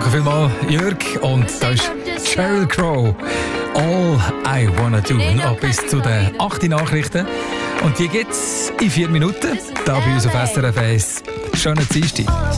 Danke vielmals, Jörg. Und da ist Sheryl Crow. All I Wanna Do. Noch bis zu den 8 Nachrichten. Und die gibt's in 4 Minuten. Da bei uns auf SRF 1. Schönen Dienstag.